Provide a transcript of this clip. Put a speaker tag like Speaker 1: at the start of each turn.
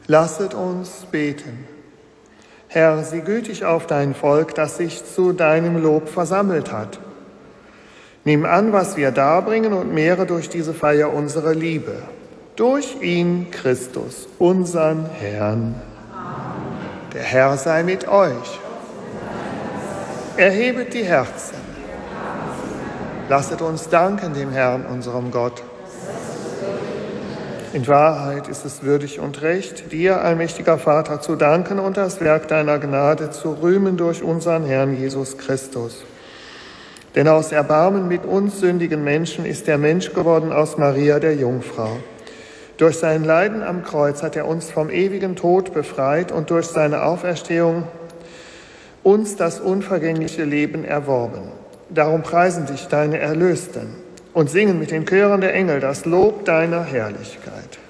Speaker 1: Lasset uns beten. Herr, sieh gütig auf dein Volk, das sich zu deinem Lob versammelt hat. Nimm an, was wir darbringen und mehre durch diese Feier unsere Liebe. Durch ihn, Christus, unseren Herrn. Amen. Der Herr sei mit euch. Erhebet die Herzen. Lasset uns danken dem Herrn, unserem Gott. In Wahrheit ist es würdig und recht, dir, allmächtiger Vater, zu danken und das Werk deiner Gnade zu rühmen durch unseren Herrn Jesus Christus. Denn aus Erbarmen mit uns sündigen Menschen ist der Mensch geworden aus Maria der Jungfrau. Durch sein Leiden am Kreuz hat er uns vom ewigen Tod befreit und durch seine Auferstehung uns das unvergängliche Leben erworben. Darum preisen dich deine Erlösten und singen mit den Chören der Engel das Lob deiner Herrlichkeit.